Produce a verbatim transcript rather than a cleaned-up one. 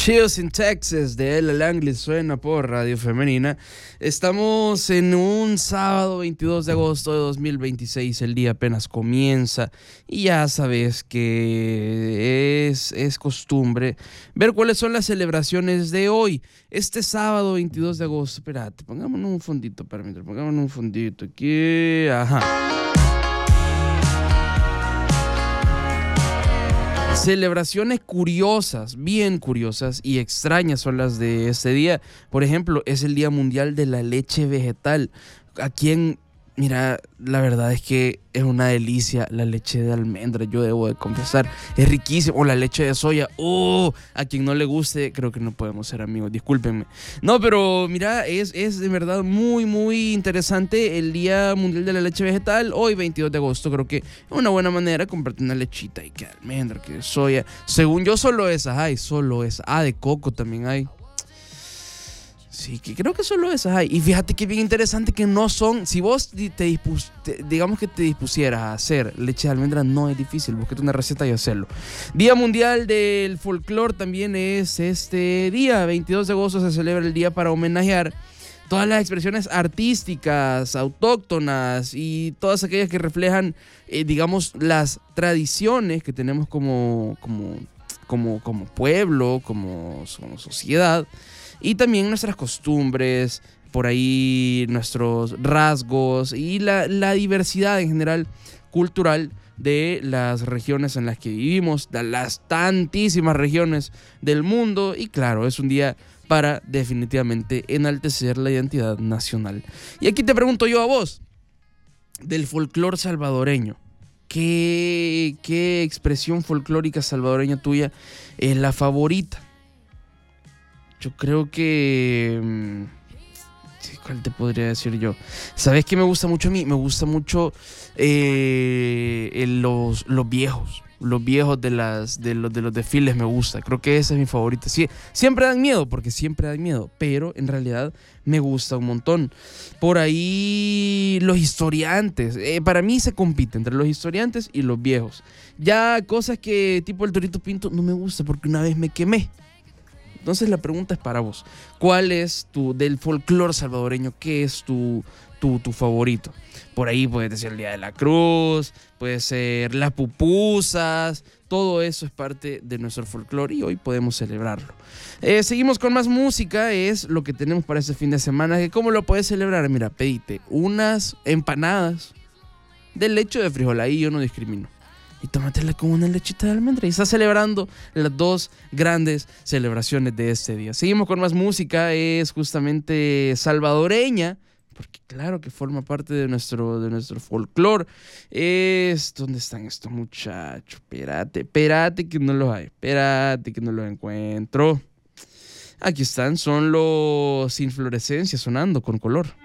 Chills in Texas de Ella Langley suena por Radio Femenina. Estamos en un sábado veintidós de agosto de dos mil veintiséis. El día apenas comienza y ya sabes que es, es costumbre ver cuáles son las celebraciones de hoy. Este sábado veintidós de agosto, espérate, pongámonos un fondito, permítame, pongámonos un fondito aquí, ajá. Celebraciones curiosas, bien curiosas y extrañas son las de este día. Por ejemplo, es el Día Mundial de la Leche Vegetal. Aquí en, mira, la verdad es que es una delicia la leche de almendra, yo debo de confesar. Es riquísimo. O la leche de soya. Oh, a quien no le guste, creo que no podemos ser amigos, discúlpenme. No, pero mira, es, es de verdad muy, muy interesante el Día Mundial de la Leche Vegetal. Hoy, veintidós de agosto, creo que es una buena manera comprarte una lechita y que almendra, que de soya. Según yo, solo esas hay, solo esas. Ah, de coco también hay. Sí, que creo que solo esas hay. Y fíjate que bien interesante que no son. Si vos te, dispus, te digamos que te dispusieras a hacer leche de almendra, no es difícil. Busquete una receta y hacerlo. Día Mundial del Folclor también es este día. veintidós de agosto se celebra el día para homenajear todas las expresiones artísticas, autóctonas y todas aquellas que reflejan, eh, digamos, las tradiciones que tenemos como, como, como, como pueblo, como, como sociedad. Y también nuestras costumbres, por ahí nuestros rasgos y la, la diversidad en general cultural de las regiones en las que vivimos, de las tantísimas regiones del mundo. Y claro, es un día para definitivamente enaltecer la identidad nacional. Y aquí te pregunto yo a vos, del folclor salvadoreño, ¿qué, qué expresión folclórica salvadoreña tuya es la favorita? Yo creo que... ¿Cuál te podría decir yo? ¿Sabes qué me gusta mucho a mí? Me gusta mucho eh, los, los viejos. Los viejos de, las, de, los, de los desfiles me gusta. Creo que esa es mi favorita. Sí, siempre dan miedo, porque siempre dan miedo. Pero en realidad me gusta un montón. Por ahí los historiantes. Eh, para mí se compite entre los historiantes y los viejos. Ya cosas que tipo el Torito Pinto no me gusta porque una vez me quemé. Entonces la pregunta es para vos. ¿Cuál es tu, del folclore salvadoreño, qué es tu, tu, tu favorito? Por ahí puede ser el Día de la Cruz, puede ser las pupusas, todo eso es parte de nuestro folclore y hoy podemos celebrarlo. Eh, seguimos con más música, es lo que tenemos para este fin de semana. ¿Cómo lo puedes celebrar? Mira, pedite unas empanadas de leche de frijol, ahí yo no discrimino. Y tómatela con una lechita de almendra. Y está celebrando las dos grandes celebraciones de este día. Seguimos con más música. Es justamente salvadoreña. Porque claro que forma parte de nuestro, de nuestro folclore. Es... ¿Dónde están estos muchachos? Espérate, espérate que no los hay. Espérate que no los encuentro. Aquí están. Son los Inflorescencia sonando con color.